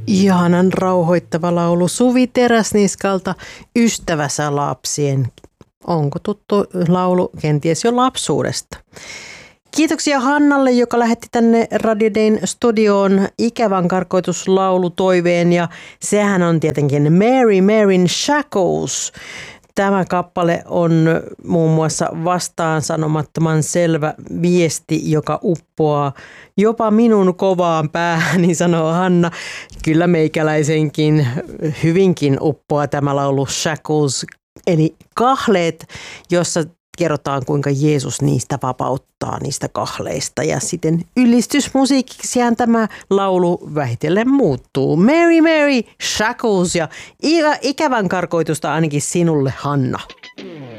Ihanan rauhoittava laulu Suvi Teräsniskalta, Ystävänsä lapsien. Onko tuttu laulu kenties jo lapsuudesta? Kiitoksia Hannalle, joka lähetti tänne Radio Dayn studioon ikävän karkoituslaulutoiveen, ja sehän on tietenkin Mary Maryn Shackles. Tämä kappale on muun muassa vastaan sanomattoman selvä viesti, joka uppoaa jopa minun kovaan päähäni, sanoo Hanna. Kyllä meikäläisenkin hyvinkin uppoaa tämä laulu Shackles, eli kahleet, jossa kerrotaan, kuinka Jeesus niistä vapauttaa, niistä kahleista. Ja sitten ylistysmusiikiksihan tämä laulu vähitellen muuttuu. Mary Mary Shackles, ja ikävän karkoitusta ainakin sinulle, Hanna.